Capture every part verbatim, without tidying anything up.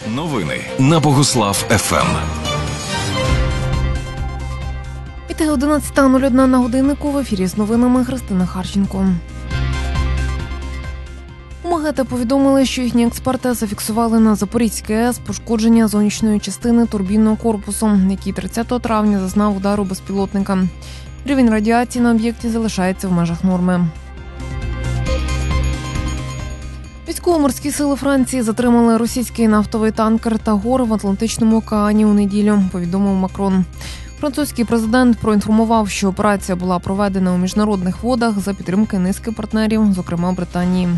Новини на Богуслав еф ем. Іде одинадцята нуль одна на годиннику. В ефірі з новинами Христина Харченко. У МАГАТЕ повідомили, що їхні експерти зафіксували на Запорізькій АЕС пошкодження зовнішньої частини турбінного корпусу, який тридцятого травня зазнав удару безпілотника. Рівень радіації на об'єкті залишається в межах норми. Військово-морські сили Франції затримали російський нафтовий танкер «Тагор» в Атлантичному океані у неділю, повідомив Макрон. Французький президент проінформував, що операція була проведена у міжнародних водах за підтримки низки партнерів, зокрема Британії.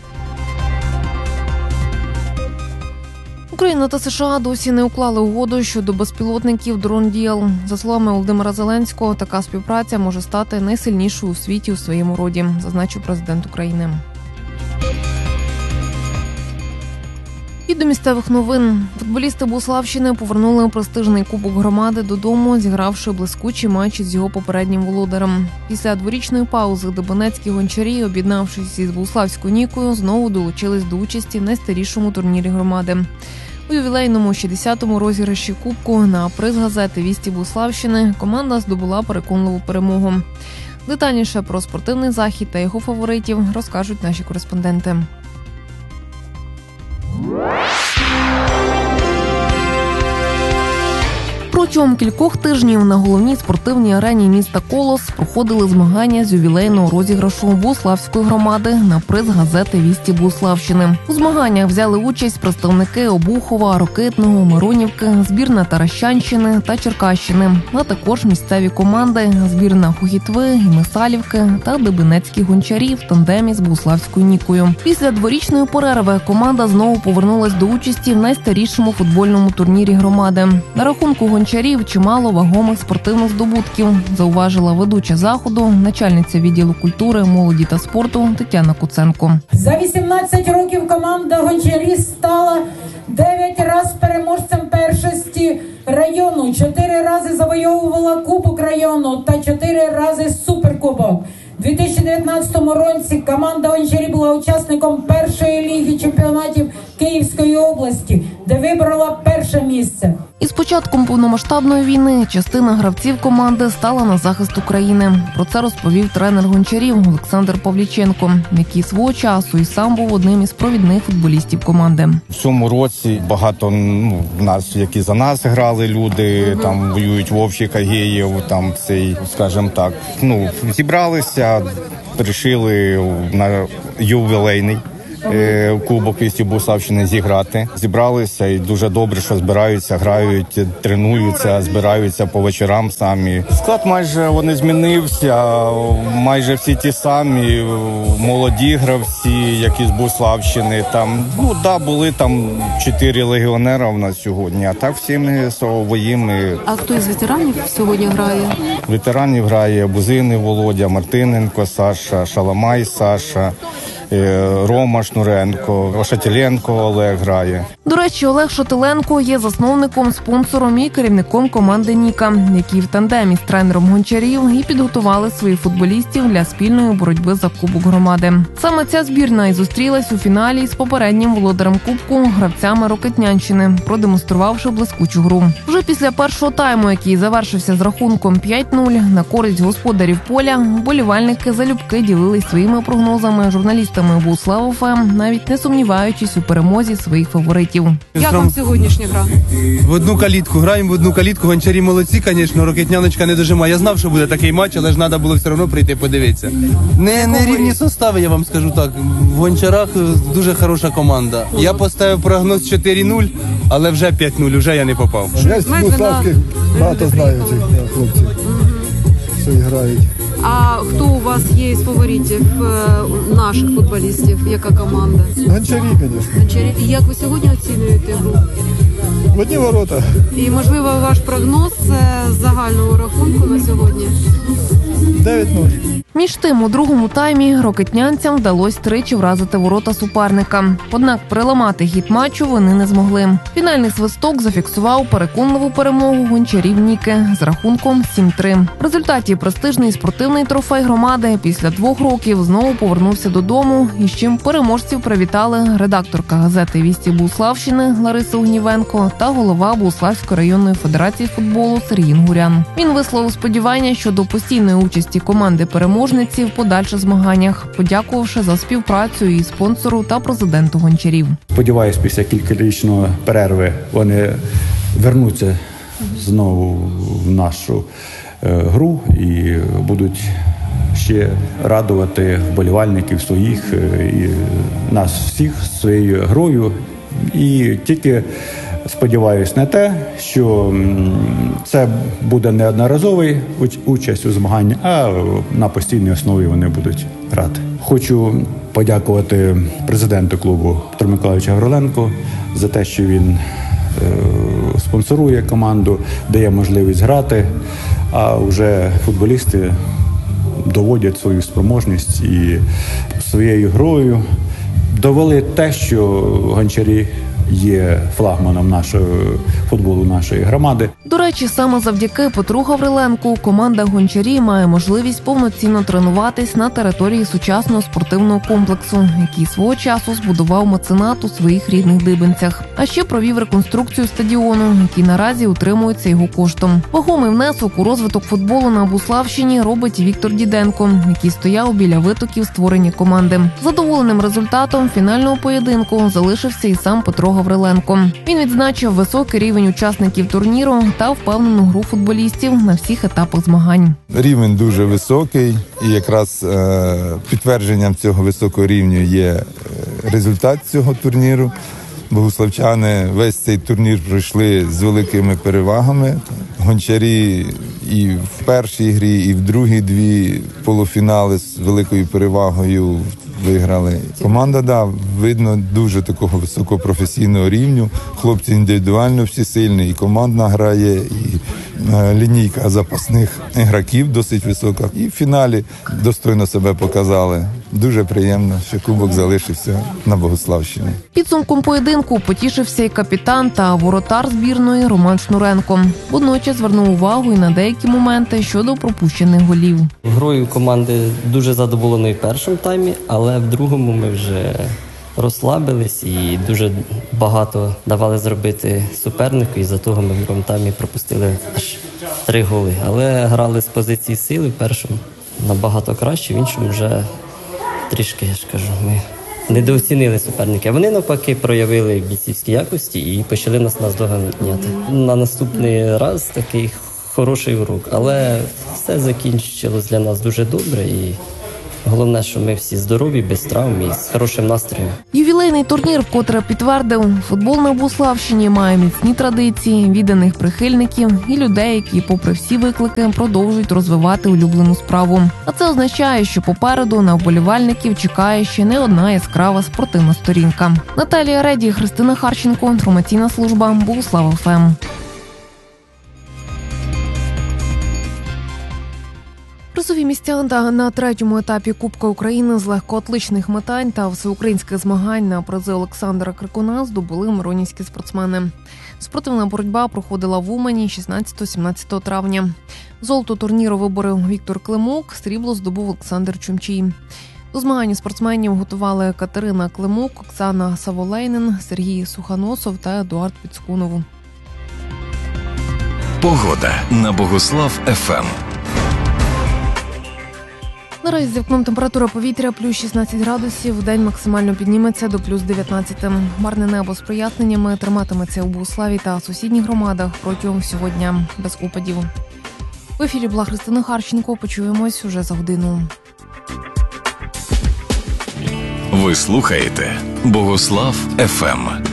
Україна та США досі не уклали угоду щодо безпілотників «Дрон Діал». За словами Володимира Зеленського, така співпраця може стати найсильнішою у світі у своєму роді, зазначив президент України. І до місцевих новин. Футболісти Буславщини повернули престижний Кубок громади додому, зігравши блискучий матч з його попереднім володарем. Після дворічної паузи дебенецькі гончарі, об'єднавшись із Буславською Нікою, знову долучились до участі в найстарішому турнірі громади. У ювілейному шістдесятому розіграші Кубку на приз газети «Вісті Буславщини» команда здобула переконливу перемогу. Детальніше про спортивний захід та його фаворитів розкажуть наші кореспонденти. Протягом кількох тижнів на головній спортивній арені міста Колос проходили змагання з ювілейного розіграшу Буславської громади на приз газети «Вісті Буславщини». У змаганнях взяли участь представники Обухова, Рокитного, Миронівки, збірна Таращанщини та Черкащини, а також місцеві команди збірна Хухітви, Гімесалівки та дебенецькі гончарі в тандемі з Буславською Нікою. Після дворічної перерви команда знову повернулась до участі в найстарішому футбольному турнірі громади. На рахунку гончарів чимало вагомих спортивних здобутків, зауважила ведуча заходу, начальниця відділу культури, молоді та спорту Тетяна Куценко. За вісімнадцять років команда гончарів стала дев'ять разів переможцем першості району, чотири рази завойовувала Кубок району та чотири рази суперкубок. У дві тисячі дев'ятнадцятому році команда гончарів була учасником першої ліги чемпіонатів Київської області, де вибрала перше місце. Із початком повномасштабної війни частина гравців команди стала на захист України. Про це розповів тренер гончарів Олександр Павліченко, який свого часу і сам був одним із провідних футболістів команди. В цьому році багато ну, нас, які за нас грали люди, угу. там воюють Вовчик, Агеєв, там цей, скажімо так, ну, зібралися, вирішили на ювілейний Кубок «Вісті Буславщини» зіграти. Зібралися і дуже добре, що збираються, грають, тренуються, збираються по вечорам самі. Склад майже вони змінився, майже всі ті самі, молоді гравці, які з Буславщини. Там, ну, да, були там чотири легіонера у нас сьогодні, а так всі ми своїми. А хто із ветеранів сьогодні грає? Ветеранів грає Бузини Володя, Мартиненко Саша, Шаламай Саша, Рома Шнуренко, Шатиленко Олег грає. До речі, Олег Шатиленко є засновником, спонсором і керівником команди «Ніка», які в тандемі з тренером гончарів і підготували своїх футболістів для спільної боротьби за Кубок громади. Саме ця збірна і зустрілась у фіналі з попереднім володарем Кубку гравцями Рокитнянщини, продемонструвавши блискучу гру. Вже після першого тайму, який завершився з рахунком п'ять нуль на користь господарів поля, вболівальники залюбки ділились своїми прогнозами журналістами Буслав еф ем, навіть не сумніваючись у перемозі своїх фаворитів. Як вам сьогоднішня гра? В одну калітку граємо, в одну калітку. Гончарі молодці, звісно, Рокитняночка не дожимає. Я знав, що буде такий матч, але ж треба було все одно прийти подивитися. Не, не рівні состави, я вам скажу так. В Гончарах дуже хороша команда. Я поставив прогноз чотири нуль, але вже п'ять нуль, вже я не попав. Я з Буславських багато знаю цих хлопців, що грають. А хто у вас є із фаворитів наших футболістів? Яка команда? Гончарі, звісно. Гончарі. І як ви сьогодні оцінюєте гру? В одні ворота. І, можливо, ваш прогноз загального рахунку на сьогодні? дев'ять нуль. Між тим, у другому таймі рокетнянцям вдалося тричі вразити ворота суперника. Однак переламати хід матчу вони не змогли. Фінальний свисток зафіксував переконливу перемогу гончарів Ніки з рахунком сім три. В результаті престижний спортивний трофей громади після двох років знову повернувся додому, і з чим переможців привітали редакторка газети «Вісті Богуславщини» Лариса Огнівенко та голова Богуславської районної федерації футболу Сергій Інгурян. Він висловив сподівання щодо постійної участі команди переможців в подальших змаганнях, подякувавши за співпрацю і спонсору та президенту гончарів. Сподіваюсь, після кількарічної перерви вони вернуться знову в нашу гру і будуть ще радувати вболівальників своїх і нас всіх своєю грою. І тільки сподіваюсь на те, що це буде не одноразовий участь у змаганні, а на постійній основі вони будуть грати. Хочу подякувати президенту клубу Петру Миколайовичу Гавриленку за те, що він е, спонсорує команду, дає можливість грати, а вже футболісти доводять свою спроможність і своєю грою довели те, що гончарі є флагманом нашого футболу, нашої громади. До речі, саме завдяки Петру Гавриленку команда гончарі має можливість повноцінно тренуватись на території сучасного спортивного комплексу, який свого часу збудував меценат у своїх рідних Дибенцях. А ще провів реконструкцію стадіону, який наразі утримується його коштом. Вагомий внесок у розвиток футболу на Богуславщині робить Віктор Діденко, який стояв біля витоків створення команди. Задоволеним результатом фінального поєдинку залишився і сам Петро Гавриленко. Він відзначив високий рівень учасників турніру та впевнену гру футболістів на всіх етапах змагань. Рівень дуже високий, і якраз е, підтвердженням цього високого рівня є результат цього турніру. Богуславчани весь цей турнір пройшли з великими перевагами. Гончарі і в першій грі, і в другій дві полуфінали з великою перевагою виграли. Команда, да, видно, дуже такого високого професійного рівню. Хлопці індивідуально всі сильні, і командна грає, і е, лінійка запасних гравців досить висока. І в фіналі достойно себе показали. Дуже приємно, що кубок залишився на Богуславщині. Підсумком поєдинку потішився і капітан та воротар збірної Роман Шнуренко. Водночас звернув увагу і на деякі моменти щодо пропущених голів. Грою команди дуже задоволений в першому таймі, але в другому ми вже розслабились і дуже багато давали зробити супернику, і за того ми в другому таймі пропустили аж три голи. Але грали з позиції сили в першому набагато краще, в іншому вже трішки, я ж кажу, ми недооцінили суперника. Вони навпаки проявили бійцівські якості і почали нас наздоганяти. На наступний раз такий хороший урок, але все закінчилось для нас дуже добре і головне, що ми всі здорові, без травм і з хорошим настроєм. Ювілейний турнір вкотре підтвердив, футбол на Богуславщині має міцні традиції, відданих прихильників і людей, які, попри всі виклики, продовжують розвивати улюблену справу. А це означає, що попереду на вболівальників чекає ще не одна яскрава спортивна сторінка. Наталія Реді, Христина Харченко, інформаційна служба Богуслав еф ем. Призові місця на третьому етапі Кубка України з легкоатлетичних метань та всеукраїнських змагань на призи Олександра Крикуна здобули миронівські спортсмени. Спортивна боротьба проходила в Умані шістнадцятого-сімнадцятого травня. Золото турніру виборов Віктор Климук, срібло здобув Олександр Чумчій. До змагань спортсменів готували Катерина Климук, Оксана Саволейнин, Сергій Суханосов та Едуард Піцкунов. Погода на Богуслав еф ем. Наразі за вікном температура повітря плюс шістнадцять градусів, вдень максимально підніметься до плюс дев'ятнадцять. Хмарне небо з проясненнями триматиметься у Богуславі та сусідніх громадах протягом всього дня, без опадів. В ефірі була Христина Харченко, почуємось уже за годину. Ви слухаєте Богуслав еф ем.